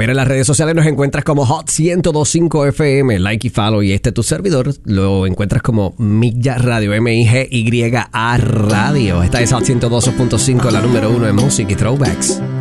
Mira, en las redes sociales nos encuentras como Hot 102.5 FM, like y follow. Y tu servidor lo encuentras como Migya Radio, MIGYA Radio. Esta es Hot 102.5, la número 1 en música y throwbacks.